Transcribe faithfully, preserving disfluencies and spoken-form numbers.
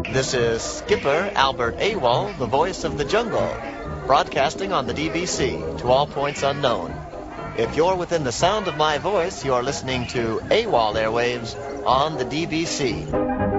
This is Skipper Albert Awol, the voice of the jungle, broadcasting on the D B C to all points unknown. If you're within the sound of my voice, you're listening to Awol Airwaves on the D B C.